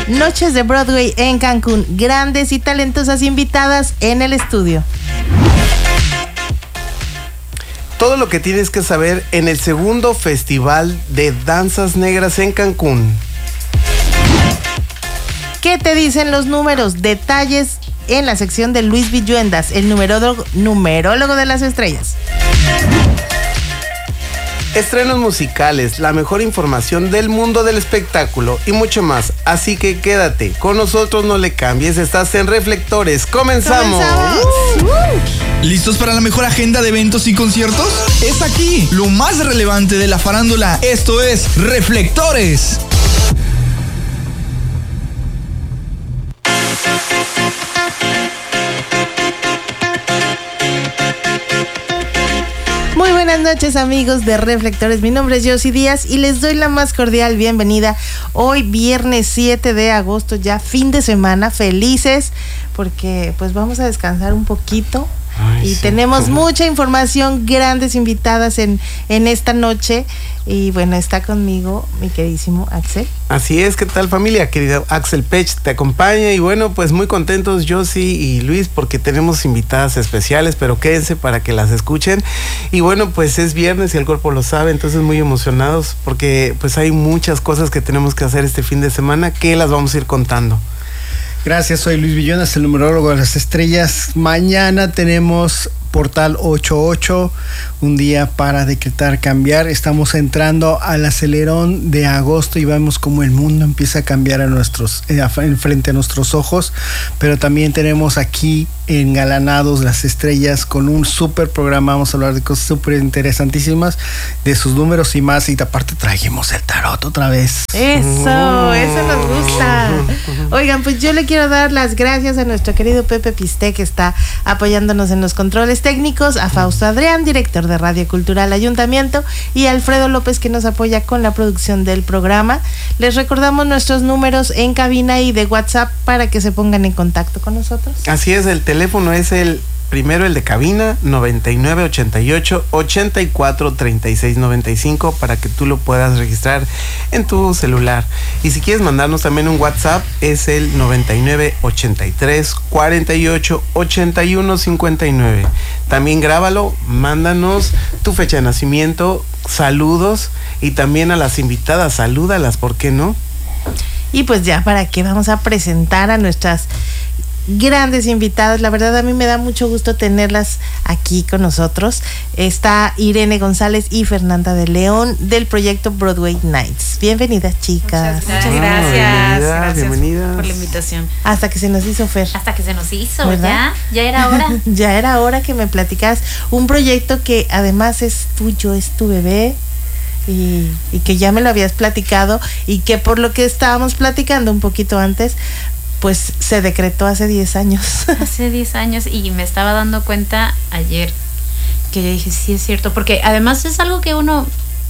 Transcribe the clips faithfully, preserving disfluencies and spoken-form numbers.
Noches de Broadway en Cancún. Grandes y talentosas invitadas en el estudio. Todo lo que tienes que saber en el segundo Festival de Danzas Negras en Cancún. ¿Qué te dicen los números? Detalles en la sección de Luis Villuendas, el numerólogo, numerólogo de las estrellas. Estrenos musicales, la mejor información del mundo del espectáculo y mucho más. Así que quédate con nosotros, no le cambies. Estás en Reflectores. ¡Comenzamos! ¡Comenzamos! Uh. ¿Listos para la mejor agenda de eventos y conciertos? Es aquí lo más relevante de la farándula. Esto es Reflectores. Muy buenas noches, amigos de Reflectores. Mi nombre es Josie Díaz y les doy la más cordial bienvenida. Hoy viernes siete de agosto, ya fin de semana, felices porque pues vamos a descansar un poquito. Ay, y sí, tenemos sí. mucha información, grandes invitadas en, en esta noche. Y bueno, está conmigo mi queridísimo Axel. Así es, ¿qué tal, familia? Querido Axel Pech te acompaña. Y bueno, pues muy contentos Josie y Luis porque tenemos invitadas especiales, pero quédense para que las escuchen. Y bueno, pues es viernes y el cuerpo lo sabe, entonces muy emocionados porque pues hay muchas cosas que tenemos que hacer este fin de semana que las vamos a ir contando. Gracias, soy Luis Villonas, el numerólogo de las estrellas. Mañana tenemos Portal ochenta y ocho, un día para decretar cambiar. Estamos entrando al acelerón de agosto y vemos cómo el mundo empieza a cambiar a nuestros, eh, en frente a nuestros ojos. Pero también tenemos aquí engalanados las estrellas con un súper programa. Vamos a hablar de cosas súper interesantísimas, de sus números y más. Y aparte trajimos el tarot otra vez. Eso, eso nos gusta. Oigan, pues yo le quiero dar las gracias a nuestro querido Pepe Pisté, que está apoyándonos en los controles técnicos, a Fausto Adrián, director de Radio Cultural Ayuntamiento, y a Alfredo López, que nos apoya con la producción del programa. Les recordamos nuestros números en cabina y de WhatsApp para que se pongan en contacto con nosotros. Así es, el teléfono es el primero, el de cabina, noventa y nueve, ochenta y ocho, ochenta y cuatro, treinta y seis, noventa y cinco, para que tú lo puedas registrar en tu celular. Y si quieres mandarnos también un WhatsApp, es el noventa y nueve, ochenta y tres, cuarenta y ocho, ochenta y uno, cincuenta y nueve. También grábalo, mándanos tu fecha de nacimiento, saludos, y también a las invitadas, salúdalas, ¿por qué no? Y pues ya, ¿para qué? Vamos a presentar a nuestras grandes invitadas. La verdad, a mí me da mucho gusto tenerlas aquí con nosotros. Está Irene González y Fernanda de León del proyecto Broadway Nights. Bienvenidas, chicas. Muchas gracias. Muchas gracias. Bienvenidas, gracias bienvenidas. por la invitación. Hasta que se nos hizo, Fer. Hasta que se nos hizo, ¿verdad? ya, ya era hora. Ya era hora que me platicas un proyecto que además es tuyo, es tu bebé. Y, y que ya me lo habías platicado y que por lo que estábamos platicando un poquito antes, pues se decretó hace diez años. Hace diez años y me estaba dando cuenta ayer que yo dije, sí es cierto, porque además es algo que uno,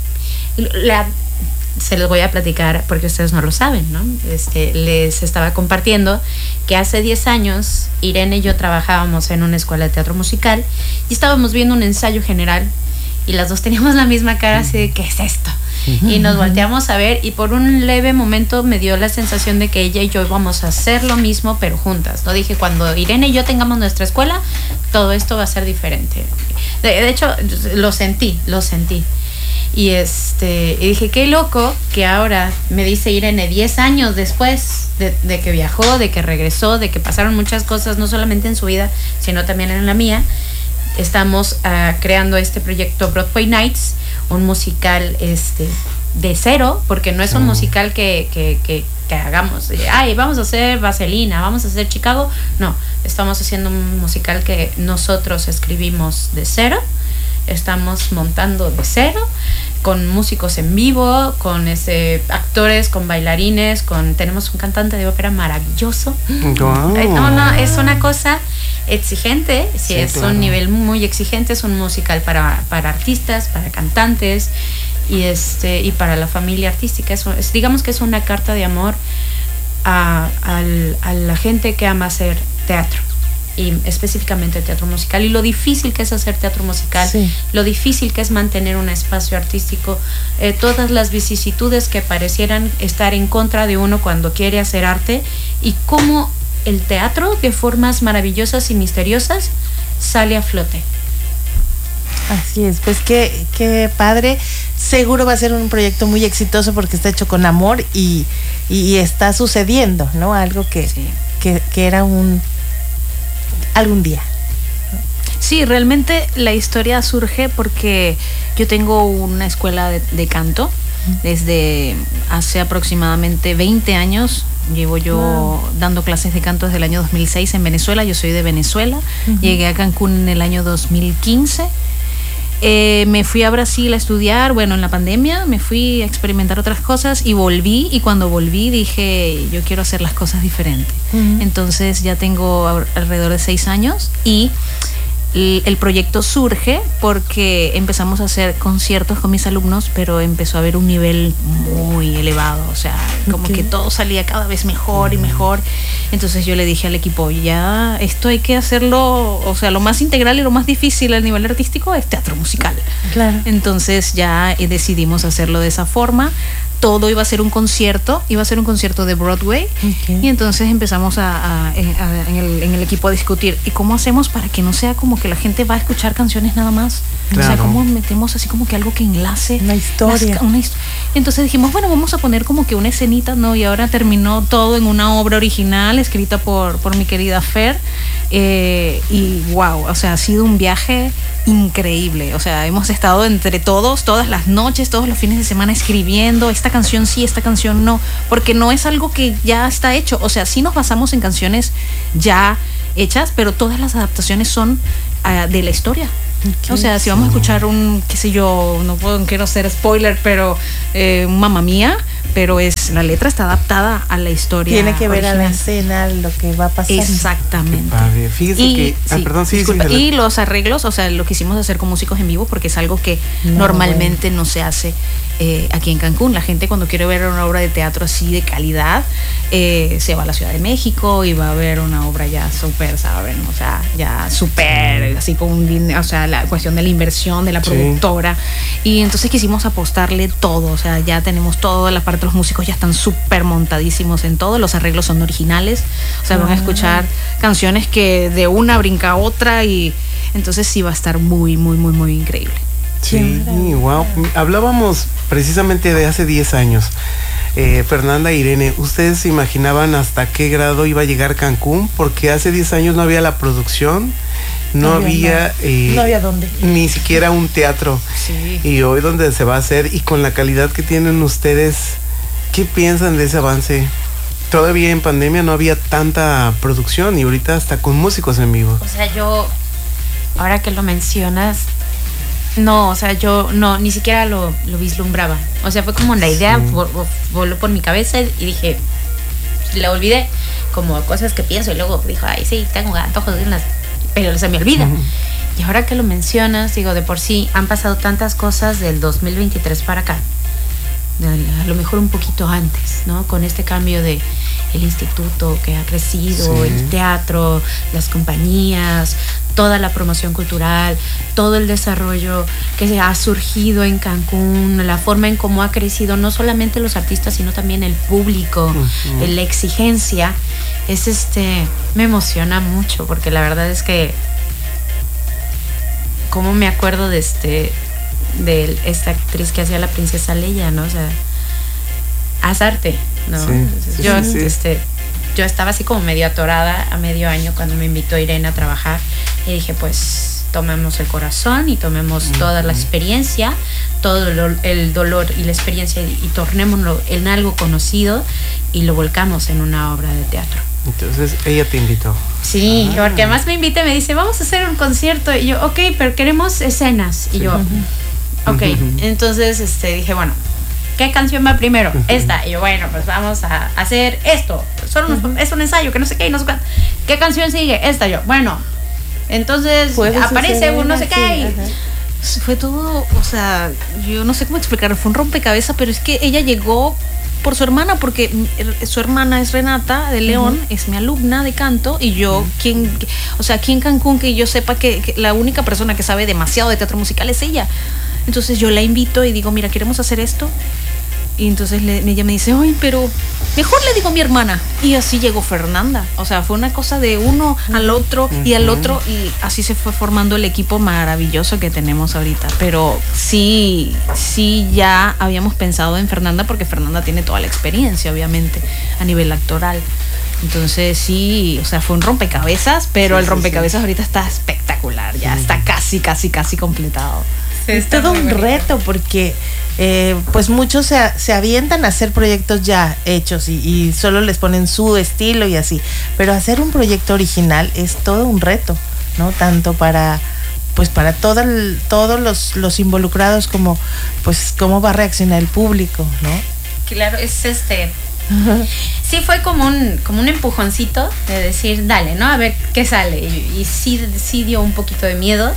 la, se los voy a platicar porque ustedes no lo saben, ¿no? Este, les estaba compartiendo que hace diez años Irene y yo trabajábamos en una escuela de teatro musical y estábamos viendo un ensayo general y las dos teníamos la misma cara así de, ¿qué es esto? Y nos volteamos a ver y por un leve momento me dio la sensación de que ella y yo íbamos a hacer lo mismo pero juntas. No dije, cuando Irene y yo tengamos nuestra escuela, todo esto va a ser diferente. De, de hecho, lo sentí, lo sentí. Y este y dije, qué loco que ahora me dice Irene, diez años después de, de que viajó, de que regresó, de que pasaron muchas cosas, no solamente en su vida, sino también en la mía. Estamos uh, creando este proyecto Broadway Nights, un musical este de cero, porque no es un musical que, que, que, que hagamos, ay, vamos a hacer Vaselina, vamos a hacer Chicago. No, estamos haciendo un musical que nosotros escribimos de cero, estamos montando de cero, con músicos en vivo, con ese, actores, con bailarines, con tenemos un cantante de ópera maravilloso. Wow. No, no, es una cosa exigente, sí, sí, es claro. Un nivel muy exigente, es un musical para, para artistas, para cantantes y este y para la familia artística. Es, es, digamos que es una carta de amor a, a, a la gente que ama hacer teatro. y específicamente teatro musical, y lo difícil que es hacer teatro musical, sí. lo difícil que es mantener un espacio artístico, eh, todas las vicisitudes que parecieran estar en contra de uno cuando quiere hacer arte, y cómo el teatro de formas maravillosas y misteriosas sale a flote. Así es, pues qué, qué padre. Seguro va a ser un proyecto muy exitoso porque está hecho con amor y, y está sucediendo, ¿no? Algo que, sí. que, que era un algún día. Sí, realmente la historia surge porque yo tengo una escuela de, de canto desde hace aproximadamente veinte años. Llevo yo wow. dando clases de canto desde el año dos mil seis en Venezuela. Yo soy de Venezuela. Uh-huh. Llegué a Cancún en el año dos mil quince. Eh, me fui a Brasil a estudiar, bueno, en la pandemia me fui a experimentar otras cosas y volví, y cuando volví dije, yo quiero hacer las cosas diferentes. Uh-huh. Entonces ya tengo alrededor de seis años y el proyecto surge porque empezamos a hacer conciertos con mis alumnos, pero empezó a haber un nivel muy elevado, o sea, como okay. que todo salía cada vez mejor y mejor. Entonces yo le dije al equipo, ya esto hay que hacerlo, o sea, lo más integral y lo más difícil a nivel artístico es teatro musical. Claro. Entonces ya decidimos hacerlo de esa forma. Todo iba a ser un concierto, iba a ser un concierto de Broadway, okay. y entonces empezamos a, a, a, en, el, en el equipo a discutir, ¿y cómo hacemos para que no sea como que la gente va a escuchar canciones nada más? Claro. O sea, ¿cómo metemos así como que algo que enlace? Una historia. Las, una hist- entonces dijimos, bueno, vamos a poner como que una escenita, ¿no? Y ahora terminó todo en una obra original escrita por, por mi querida Fer, eh, y wow, o sea, ha sido un viaje increíble. O sea, hemos estado entre todos, todas las noches, todos los fines de semana escribiendo esta canción sí, esta canción no, porque no es algo que ya está hecho. O sea, sí nos basamos en canciones ya hechas, pero todas las adaptaciones son uh, de la historia. Okay. O sea, si vamos a escuchar un, qué sé yo, no puedo, no quiero ser spoiler, pero eh, Mamma Mía, pero es, la letra está adaptada a la historia. Tiene que ver original. A la escena, lo que va a pasar. Exactamente. Padre. Fíjese y, que, ah, sí, perdón, sí, disculpa, sí, y los arreglos, o sea, lo quisimos hacer con músicos en vivo porque es algo que no, normalmente bueno. no se hace eh, aquí en Cancún. La gente cuando quiere ver una obra de teatro así de calidad, eh, se va a la Ciudad de México y va a ver una obra ya súper, ¿saben? O sea, ya súper, así con un dinero, o sea, la cuestión de la inversión de la productora. Sí. Y entonces quisimos apostarle todo, o sea, ya tenemos todo, la parte de los músicos ya están súper montadísimos en todo, los arreglos son originales, o sea, ah. van a escuchar canciones que de una brinca a otra, y entonces sí va a estar muy, muy, muy, muy increíble. Sí, wow. Hablábamos precisamente de hace diez años. Eh, Fernanda e Irene, ¿ustedes se imaginaban hasta qué grado iba a llegar Cancún? Porque hace diez años no había la producción, no, no había... Eh, no había dónde. Ni siquiera un teatro. Sí. Y hoy donde se va a hacer, y con la calidad que tienen ustedes, ¿qué piensan de ese avance? Todavía en pandemia no había tanta producción y ahorita hasta con músicos en vivo. O sea, yo, ahora que lo mencionas, no, o sea, yo no, ni siquiera lo, lo vislumbraba. O sea, fue como la idea, sí. vol, voló por mi cabeza y dije, la olvidé, como cosas que pienso, y luego dijo, ay, sí, tengo antojos de unas, pero se me olvida. Uh-huh. Y ahora que lo mencionas, digo, de por sí han pasado tantas cosas del dos mil veintitrés para acá, a lo mejor un poquito antes, ¿no? Con este cambio de el instituto que ha crecido, sí. el teatro, las compañías, toda la promoción cultural, todo el desarrollo que se ha surgido en Cancún, la forma en cómo ha crecido no solamente los artistas, sino también el público, uh-huh. la exigencia, es este, me emociona mucho, porque la verdad es que cómo me acuerdo de este de esta actriz que hacía la princesa Leia, ¿no? O sea, haz arte, ¿no? Sí, sí, yo, sí, sí. este, yo estaba así como medio atorada a medio año cuando me invitó Irene a trabajar y dije, pues, tomemos el corazón y tomemos uh-huh. toda la experiencia, todo el, el dolor y la experiencia y, y tornémoslo en algo conocido y lo volcamos en una obra de teatro. Entonces ella te invitó. Sí, ah. porque además me invita y me dice, vamos a hacer un concierto, y yo, ok, pero queremos escenas, y sí. yo, ok, uh-huh. entonces este, dije, bueno, ¿qué canción va primero? Uh-huh. Esta. Y yo, bueno, pues vamos a hacer esto. Solo unos, uh-huh. es un ensayo, que no sé qué, y no sé cuánto. ¿Qué canción sigue? Esta. Yo, bueno, entonces aparece un no sé qué. Y uh-huh. fue todo, o sea, yo no sé cómo explicarlo, fue un rompecabezas, pero es que ella llegó por su hermana, porque su hermana es Renata de León, uh-huh. es mi alumna de canto, y yo, uh-huh. quien, o sea, aquí en Cancún, que yo sepa que, que la única persona que sabe demasiado de teatro musical es ella. Entonces yo la invito y digo, mira, queremos hacer esto. Y entonces le, ella me dice, ay, pero mejor le digo a mi hermana. Y así llegó Fernanda. O sea, fue una cosa de uno al otro y al otro. Y así se fue formando el equipo maravilloso que tenemos ahorita. Pero sí, sí ya habíamos pensado en Fernanda, porque Fernanda tiene toda la experiencia, obviamente, a nivel actoral. Entonces sí, o sea, fue un rompecabezas, pero sí, el rompecabezas sí, sí. ahorita está espectacular. Ya sí. está casi, casi, casi completado. Sí, es todo un bonito. reto, porque eh, pues muchos se, se avientan a hacer proyectos ya hechos y, y solo les ponen su estilo y así, pero hacer un proyecto original es todo un reto, ¿no? Tanto para pues para todo el, todos los, los involucrados, como pues cómo va a reaccionar el público, ¿no? Claro, es este sí fue como un como un empujoncito de decir, dale, ¿no? A ver qué sale, y, y sí, sí dio un poquito de miedo.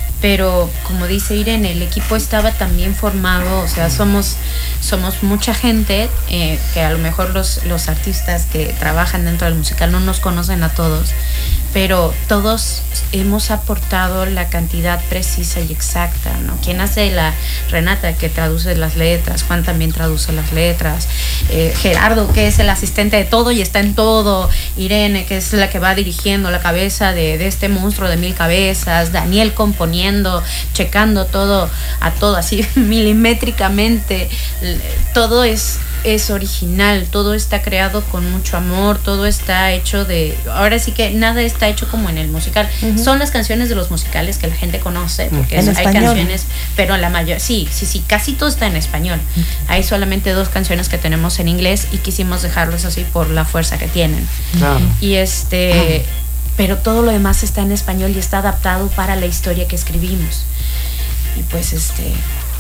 Pero como dice Irene, el equipo estaba también formado, o sea, somos, somos mucha gente, eh, que a lo mejor los, los artistas que trabajan dentro del musical no nos conocen a todos, pero todos hemos aportado la cantidad precisa y exacta, ¿no? ¿Quién hace? La Renata, que traduce las letras, Juan también traduce las letras, eh, Gerardo, que es el asistente de todo y está en todo, Irene, que es la que va dirigiendo la cabeza de, de este monstruo de mil cabezas, Daniel componiendo, checando todo, a todo así milimétricamente, todo es es original, todo está creado con mucho amor, todo está hecho de, ahora sí que nada está hecho como en el musical. Uh-huh. Son las canciones de los musicales que la gente conoce, porque ¿En es, hay español? canciones, pero la mayor, sí, sí, sí, casi todo está en español. Uh-huh. Hay solamente dos canciones que tenemos en inglés y quisimos dejarlos así por la fuerza que tienen. Uh-huh. Y este, uh-huh. pero todo lo demás está en español y está adaptado para la historia que escribimos. Y pues este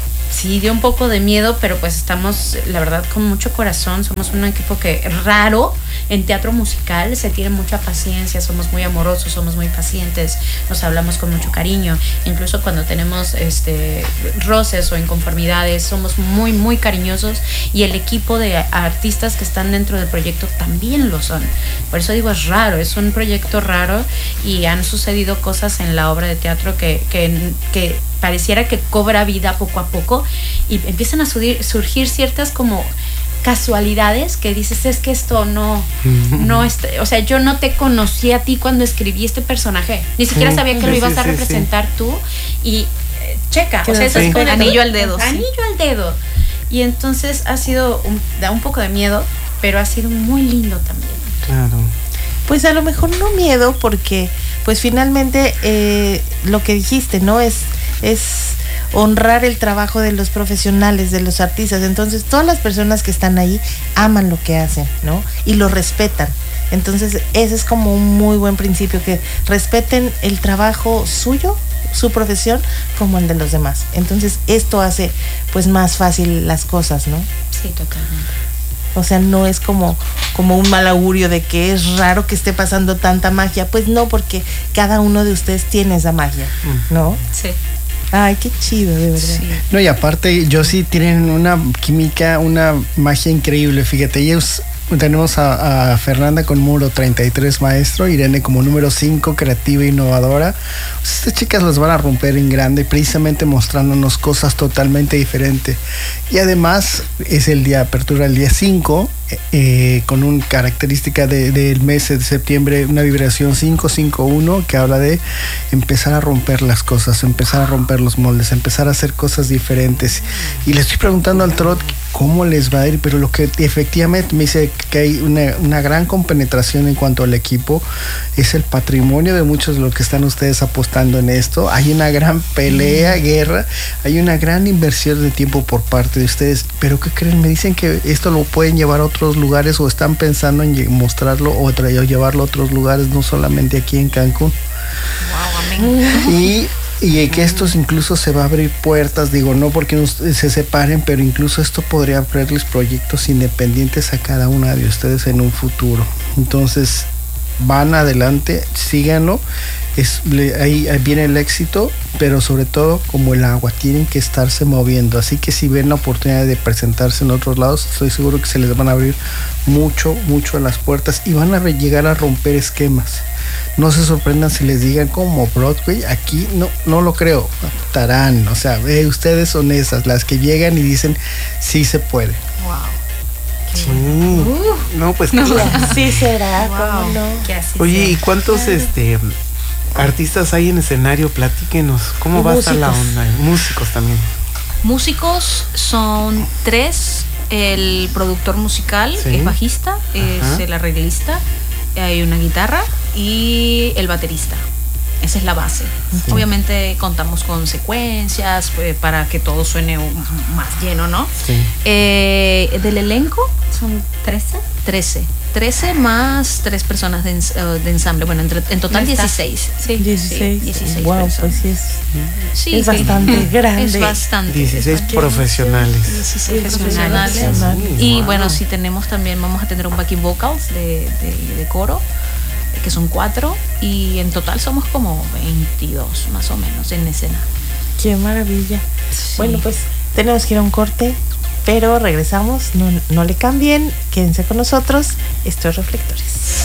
sí dio un poco de miedo, pero pues estamos, la verdad, con mucho corazón. Somos un equipo que raro en teatro musical, se tiene mucha paciencia, somos muy amorosos, somos muy pacientes, nos hablamos con mucho cariño, incluso cuando tenemos este roces o inconformidades, somos muy muy cariñosos, y el equipo de artistas que están dentro del proyecto también lo son. Por eso digo, es raro, es un proyecto raro, y han sucedido cosas en la obra de teatro que, que, que pareciera que cobra vida poco a poco, y empiezan a surgir, surgir ciertas como casualidades que dices, es que esto no, no está, o sea, yo no te conocí a ti cuando escribí este personaje, ni siquiera sabía que sí, lo ibas sí, a representar sí. tú, y eh, checa, o sea, eso sí. es con anillo al dedo, anillo sí. al dedo, y entonces ha sido, un, da un poco de miedo, pero ha sido muy lindo también. Claro. Pues a lo mejor no miedo, porque pues finalmente eh, lo que dijiste, ¿no? Es, es honrar el trabajo de los profesionales, de los artistas. Entonces todas las personas que están ahí aman lo que hacen, ¿no? Y lo respetan. Entonces ese es como un muy buen principio, que respeten el trabajo suyo, su profesión, como el de los demás. Entonces esto hace pues más fácil las cosas, ¿no? Sí, totalmente. O sea, no es como, como un mal augurio de que es raro que esté pasando tanta magia. Pues no, porque cada uno de ustedes tiene esa magia, ¿no? Sí. Ay, qué chido, de verdad. Sí. No, y aparte, yo sí tienen una química, una magia increíble. Fíjate, ellos tenemos a, a Fernanda con número treinta y tres, maestro, Irene como número cinco, creativa e innovadora. Pues estas chicas las van a romper en grande, precisamente mostrándonos cosas totalmente diferentes. Y además es el día de apertura, el día cinco, eh, con una característica de, del mes de septiembre, una vibración cinco cinco uno, que habla de empezar a romper las cosas, empezar a romper los moldes, empezar a hacer cosas diferentes. Y le estoy preguntando al Trot cómo les va a ir, pero lo que efectivamente me dice que hay una, una gran compenetración en cuanto al equipo, es el patrimonio de muchos de los que están ustedes apostando en esto. Hay una gran pelea, guerra, hay una gran inversión de tiempo por parte de ustedes, pero ¿qué creen? Me dicen que esto lo pueden llevar a otros lugares, o están pensando en mostrarlo o llevarlo a otros lugares, no solamente aquí en Cancún. Wow, amén. Y Y que estos incluso se va a abrir puertas, digo, no porque se separen, pero incluso esto podría abrirles proyectos independientes a cada una de ustedes en un futuro. Entonces, van adelante, síganlo. es, le, ahí, ahí viene el éxito, pero sobre todo como el agua, tienen que estarse moviendo. Así que si ven la oportunidad de presentarse en otros lados, estoy seguro que se les van a abrir mucho, mucho las puertas y van a llegar a romper esquemas. No se sorprendan si les digan como Broadway, aquí no, no lo creo, Tarán, o sea, eh, ustedes son esas, las que llegan y dicen, sí se puede. Wow. Sí. Uh, no, pues no, sí será, wow. ¿Cómo no? Oye, ¿y cuántos este artistas hay en escenario? Platíquenos, ¿cómo va a estar la onda? Músicos también. Músicos son tres, el productor musical, sí. Es bajista, ajá. Es el arreglista, hay una guitarra y el baterista. Esa es la base. Sí. Obviamente contamos con secuencias eh, para que todo suene más lleno, ¿no? Sí. Eh, del elenco son trece. trece. trece más tres personas de, ens uh, de ensamble. Bueno, entre, en total dieciséis. Sí, dieciséis. Sí, dieciséis wow, personas. Pues sí es, sí, es bastante grande. Es bastante. dieciséis profesionales. dieciséis profesionales. profesionales. Y wow. Bueno, sí tenemos también, vamos a tener un backing vocals de, de, de coro, que son cuatro, y en total somos como veintidós más o menos en escena. Qué maravilla. Sí. Bueno, pues tenemos que ir a un corte, pero regresamos, no, no le cambien, quédense con nosotros. Esto es Reflectores.